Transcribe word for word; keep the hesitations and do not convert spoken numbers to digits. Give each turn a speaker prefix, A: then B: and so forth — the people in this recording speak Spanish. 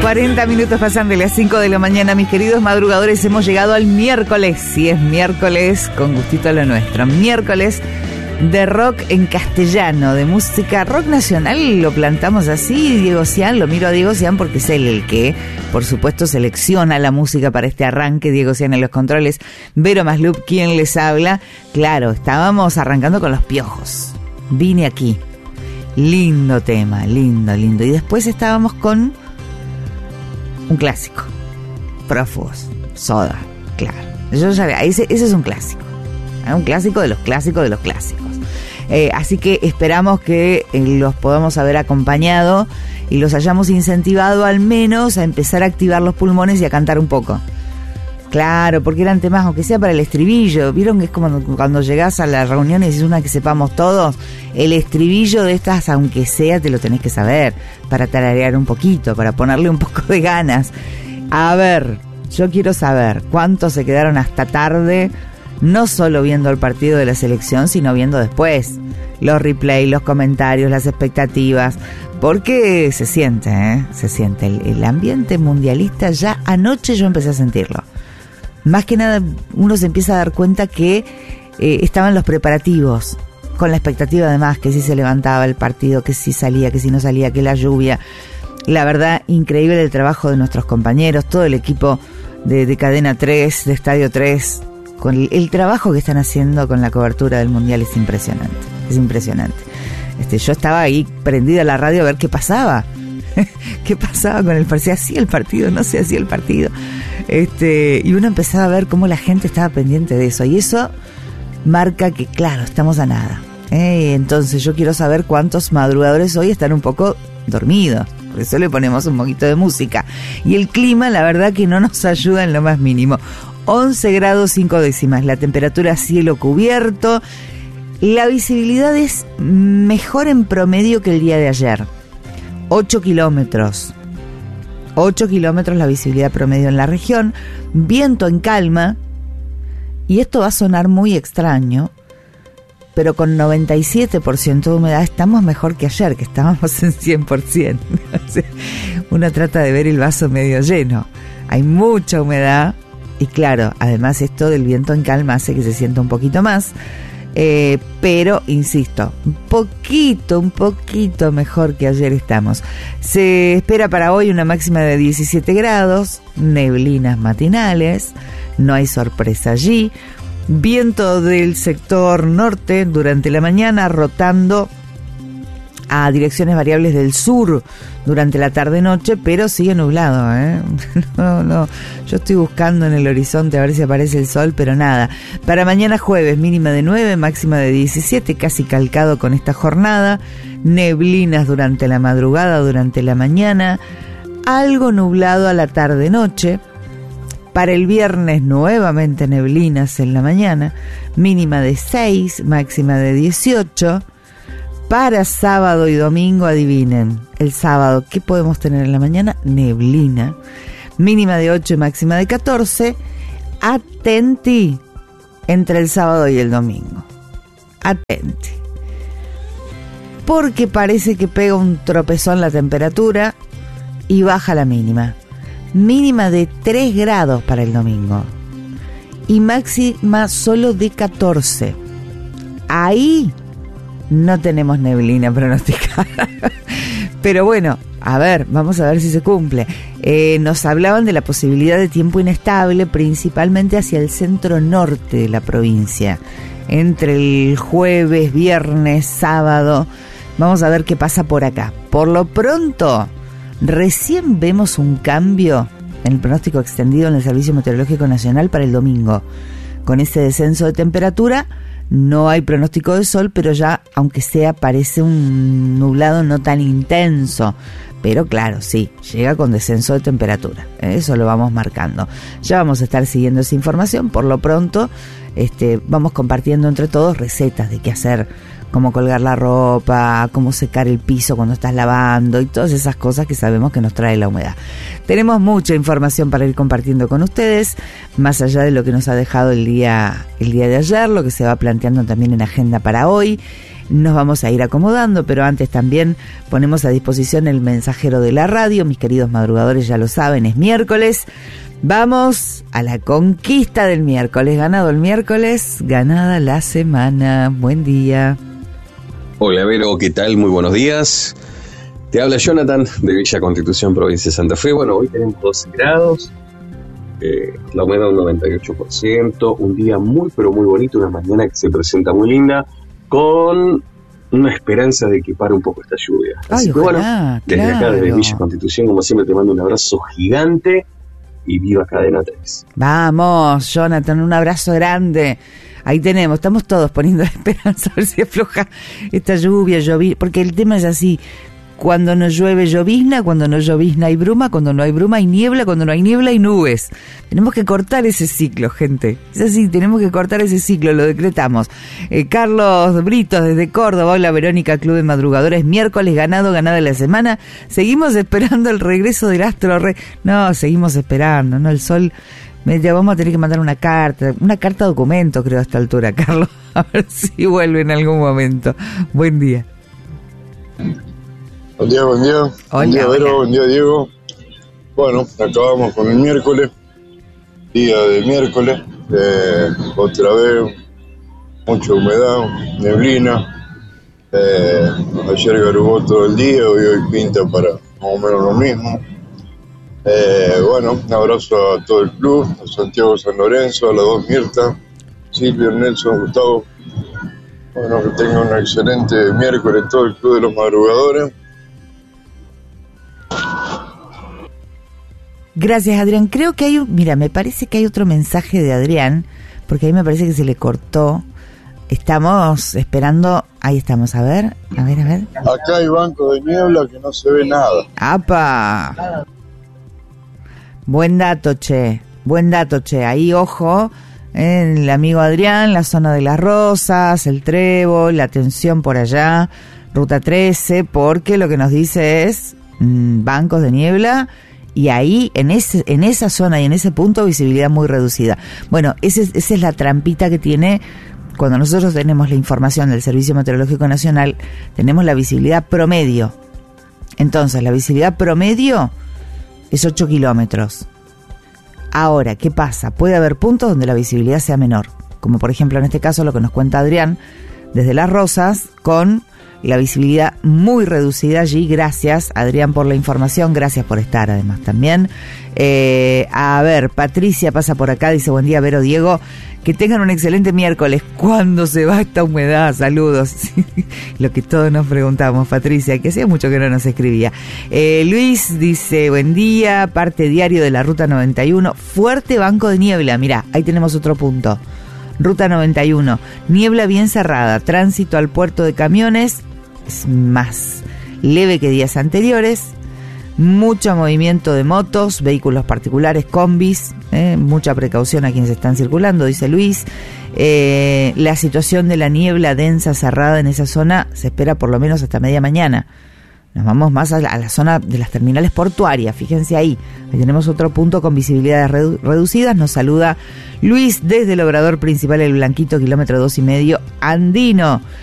A: cuarenta minutos pasan de las cinco de la mañana, mis queridos madrugadores. Hemos llegado al miércoles. Sí, es miércoles con gustito a lo nuestro. Miércoles de rock en castellano, de música rock nacional. Lo plantamos así, Diego Cian. Lo miro a Diego Cian porque es él el que, por supuesto, selecciona la música para este arranque. Diego Cian en los controles. Vero Maslup, quien les habla. Claro, estábamos arrancando con Los Piojos. Vine aquí. Lindo tema, lindo, lindo. Y después estábamos con un clásico, Prófugos, Soda, claro. Yo ya, ese, ese es un clásico, ¿eh? Un clásico de los clásicos de los clásicos. Eh, así que esperamos que eh, los podamos haber acompañado y los hayamos incentivado al menos a empezar a activar los pulmones y a cantar un poco. Claro, porque eran temas, aunque sea para el estribillo. ¿Vieron que es como cuando, cuando llegás a las reuniones y es una que sepamos todos? El estribillo de estas, aunque sea, te lo tenés que saber, para tararear un poquito, para ponerle un poco de ganas. A ver, yo quiero saber cuántos se quedaron hasta tarde, no solo viendo el partido de la selección, sino viendo después los replays, los comentarios, las expectativas, porque se siente, ¿eh? Se siente. El, el ambiente mundialista ya anoche yo empecé a sentirlo. Más que nada uno se empieza a dar cuenta que eh, estaban los preparativos, con la expectativa además que si se levantaba el partido, que si salía, que si no salía, que la lluvia. La verdad, increíble el trabajo de nuestros compañeros, todo el equipo de, de Cadena tres, de Estadio tres, con el, el trabajo que están haciendo con la cobertura del Mundial es impresionante, es impresionante. Este, yo estaba ahí prendida a la radio a ver qué pasaba. ¿Qué pasaba con el partido? ¿Se hacía el partido? ¿No se hacía el partido? Este, y uno empezaba a ver cómo la gente estaba pendiente de eso. Y eso marca que, claro, estamos a nada. ¿eh? Entonces yo quiero saber cuántos madrugadores hoy están un poco dormidos. Por eso le ponemos un poquito de música. Y el clima, la verdad que no nos ayuda en lo más mínimo. once grados cinco décimas. La temperatura cielo cubierto. La visibilidad es mejor en promedio que el día de ayer. ocho kilómetros. ocho kilómetros la visibilidad promedio en la región. Viento en calma. Y esto va a sonar muy extraño, pero con noventa y siete por ciento de humedad estamos mejor que ayer, que estábamos en cien por ciento. Uno trata de ver el vaso medio lleno. Hay mucha humedad. Y claro, además esto del viento en calma hace que se sienta un poquito más. Eh, pero, insisto, un poquito, un poquito mejor que ayer estamos. Se espera para hoy una máxima de diecisiete grados, neblinas matinales, no hay sorpresa allí. Viento del sector norte durante la mañana, rotando a direcciones variables del sur durante la tarde-noche, pero sigue nublado, ¿eh? No, no, yo estoy buscando en el horizonte a ver si aparece el sol, pero nada. Para mañana jueves, mínima de nueve, máxima de diecisiete, casi calcado con esta jornada. Neblinas durante la madrugada, durante la mañana, algo nublado a la tarde-noche. Para el viernes nuevamente neblinas en la mañana, mínima de seis, máxima de dieciocho. Para sábado y domingo, adivinen, el sábado, ¿qué podemos tener en la mañana? Neblina, mínima de ocho y máxima de catorce. Atenti entre el sábado y el domingo. Atenti. Porque parece que pega un tropezón la temperatura y baja la mínima. Mínima de tres grados para el domingo y máxima solo de catorce. Ahí no tenemos neblina pronosticada. Pero bueno, a ver, vamos a ver si se cumple. Eh, nos hablaban de la posibilidad de tiempo inestable, principalmente hacia el centro norte de la provincia. Entre el jueves, viernes, sábado. Vamos a ver qué pasa por acá. Por lo pronto, recién vemos un cambio en el pronóstico extendido en el Servicio Meteorológico Nacional para el domingo. Con ese descenso de temperatura, no hay pronóstico de sol, pero ya, aunque sea, parece un nublado no tan intenso. Pero claro, sí, llega con descenso de temperatura. Eso lo vamos marcando. Ya vamos a estar siguiendo esa información. Por lo pronto, este, vamos compartiendo entre todos recetas de qué hacer, cómo colgar la ropa, cómo secar el piso cuando estás lavando y todas esas cosas que sabemos que nos trae la humedad. Tenemos mucha información para ir compartiendo con ustedes, más allá de lo que nos ha dejado el día, el día de ayer, lo que se va planteando también en agenda para hoy. nos vamos a ir acomodando, pero antes también ponemos a disposición el mensajero de la radio. Mis queridos madrugadores ya lo saben, es miércoles. Vamos a la conquista del miércoles. Ganado el miércoles, ganada la semana. Buen día.
B: Hola Vero, ¿qué tal? Muy buenos días. Te habla Jonathan de Villa Constitución, provincia de Santa Fe. Bueno, hoy tenemos doce grados, eh, la humedad un noventa y ocho por ciento, un día muy pero muy bonito, una mañana que se presenta muy linda, con una esperanza de que pare un poco esta lluvia. Así
A: Ay,
B: que
A: ojalá,
B: bueno, desde
A: claro.
B: acá, desde Villa Constitución, como siempre, te mando un abrazo gigante y viva Cadena tres.
A: Vamos, Jonathan, un abrazo grande. Ahí tenemos, estamos todos poniendo la esperanza a ver si afloja esta lluvia, llovizna, porque el tema es así, cuando no llueve llovizna, cuando no llovizna hay bruma, cuando no hay bruma hay niebla, cuando no hay niebla hay nubes. Tenemos que cortar ese ciclo, gente. Es así, tenemos que cortar ese ciclo, lo decretamos. Eh, Carlos Britos desde Córdoba, hola Verónica, Club de Madrugadores, miércoles ganado, ganada la semana. Seguimos esperando el regreso del astro rey. No, seguimos esperando, ¿no? El sol... Ya vamos a tener que mandar una carta, una carta documento creo a esta altura, Carlos, a ver si vuelve en algún momento. Buen día.
C: Buen día, buen día.
A: Hola,
C: buen día, Vero,
A: hola.
C: buen día, Diego. Bueno, acabamos con el miércoles, día de miércoles, eh, otra vez, mucha humedad, neblina. Eh, ayer garubó todo el día, hoy, hoy pinta para más o menos lo mismo. Eh, bueno, un abrazo a todo el club, a Santiago San Lorenzo, a las dos Mirta, Silvio, Nelson, Gustavo. Bueno, que tengan un excelente miércoles todo el club de los madrugadores.
A: Gracias, Adrián. Creo que hay, un, mira, me parece que hay otro mensaje de Adrián, porque ahí me parece que se le cortó. Estamos esperando, ahí estamos, a ver, a ver, a ver.
C: Acá hay banco de niebla que no se ve nada.
A: ¡Apa! Buen dato, che. Buen dato, che. Ahí, ojo, eh, el amigo Adrián, la zona de las Rosas, el Trébol, la atención por allá, Ruta trece, porque lo que nos dice es mmm, bancos de niebla y ahí, en ese en esa zona y en ese punto, visibilidad muy reducida. Bueno, ese, esa es la trampita que tiene cuando nosotros tenemos la información del Servicio Meteorológico Nacional, tenemos la visibilidad promedio. Entonces, la visibilidad promedio es ocho kilómetros. Ahora, ¿qué pasa? Puede haber puntos donde la visibilidad sea menor, como por ejemplo en este caso lo que nos cuenta Adrián, desde Las Rosas, con la visibilidad muy reducida allí. Gracias, Adrián, por la información, gracias por estar además también. Eh, a ver, Patricia pasa por acá, dice, buen día, Vero, Diego, que tengan un excelente miércoles. ¿Cuándo se va esta humedad? Saludos. Lo que todos nos preguntamos, Patricia, que hacía mucho que no nos escribía. Eh, Luis dice, buen día, parte diario de la Ruta noventa y uno, fuerte banco de niebla. Mirá, ahí tenemos otro punto. Ruta noventa y uno, niebla bien cerrada, tránsito al puerto de camiones, es más leve que días anteriores. Mucho movimiento de motos, vehículos particulares, combis, eh, mucha precaución a quienes están circulando, dice Luis. Eh, la situación de la niebla densa cerrada en esa zona se espera por lo menos hasta media mañana. Nos vamos más a la, a la zona de las terminales portuarias, fíjense ahí. Ahí tenemos otro punto con visibilidades redu- reducidas. Nos saluda Luis desde el obrador principal, el Blanquito, kilómetro dos y medio, andino.